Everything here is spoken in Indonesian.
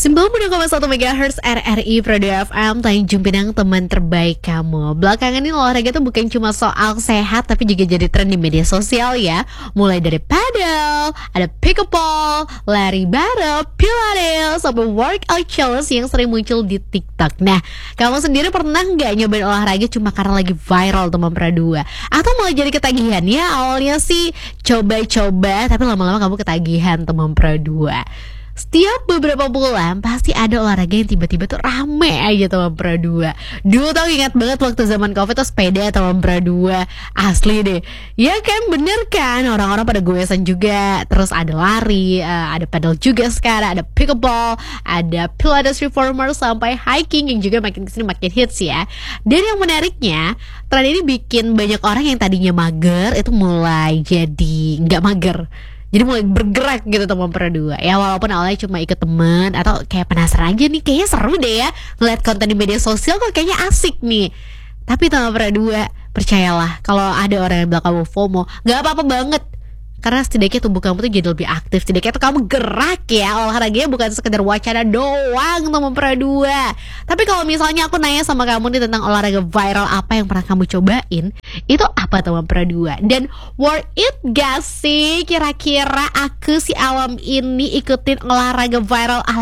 90,1 MHz RRI Prado FM, Tanjung Pinang, teman terbaik kamu. Belakangan ini olahraga tuh bukan cuma soal sehat, tapi juga jadi tren di media sosial ya. Mulai dari paddle, ada pickleball, lari bareng, pilates, sampai workout challenge yang sering muncul di TikTok. Nah, kamu sendiri pernah nggak nyobain olahraga cuma karena lagi viral teman Pradua? Atau malah jadi ketagihan ya? Awalnya sih coba-coba, tapi lama-lama kamu ketagihan teman Pradua. Setiap beberapa bulan pasti ada olahraga yang tiba-tiba tuh rame aja teman Pradua. Dulu tau ingat banget waktu zaman Covid tuh sepeda teman Pradua. Asli deh. Ya kan, bener kan, orang-orang pada goesan juga. Terus ada lari, ada paddle juga sekarang, ada pickleball, ada pilates reformer, sampai hiking yang juga makin kesini makin hits ya. Dan yang menariknya, tren ini bikin banyak orang yang tadinya mager itu mulai jadi nggak mager. Jadi mulai bergerak gitu teman Pradua. Ya walaupun awalnya cuma ikut temen atau kayak penasaran aja nih, kayaknya seru deh ya ngeliat konten di media sosial kok kayaknya asik nih. Tapi teman Pradua, percayalah, kalau ada orang yang bilang kamu FOMO, gak apa-apa banget. Karena setidaknya tubuh kamu tuh jadi lebih aktif. Setidaknya tuh kamu gerak ya. Olahraganya bukan sekedar wacana doang teman Pradua. Tapi kalau misalnya aku nanya sama kamu nih tentang olahraga viral apa yang pernah kamu cobain, itu apa teman Pradua? Dan worth it gak sih kira-kira aku si awam ini ikutin olahraga viral ala